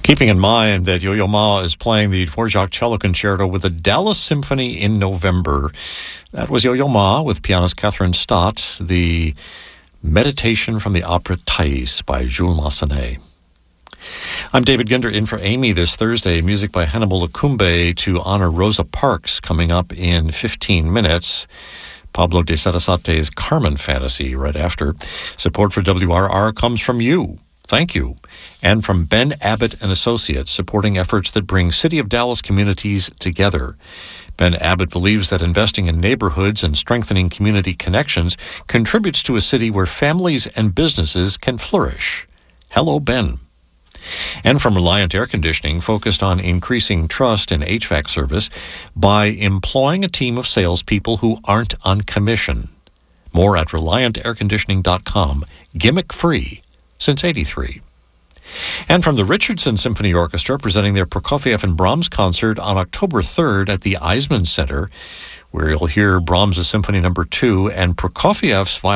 Keeping in mind that Yo-Yo Ma is playing the Dvorak Cello Concerto with the Dallas Symphony in November. That was Yo-Yo Ma with pianist Catherine Stott, the Meditation from the opera Thais by Jules Massenet. I'm David Ginder in for Amy this Thursday. Music by Hannibal Akumbe to honor Rosa Parks coming up in 15 minutes. Pablo de Sarasate's Carmen Fantasy right after. Support for WRR comes from you. Thank you. And from Ben Abbott and Associates, supporting efforts that bring City of Dallas communities together. Ben Abbott believes that investing in neighborhoods and strengthening community connections contributes to a city where families and businesses can flourish. Hello, Ben. And from Reliant Air Conditioning, focused on increasing trust in HVAC service by employing a team of salespeople who aren't on commission. More at ReliantAirConditioning.com, gimmick-free since '83. And from the Richardson Symphony Orchestra, presenting their Prokofiev and Brahms concert on October 3rd at the Eisman Center, where you'll hear Brahms' Symphony No. 2 and Prokofiev's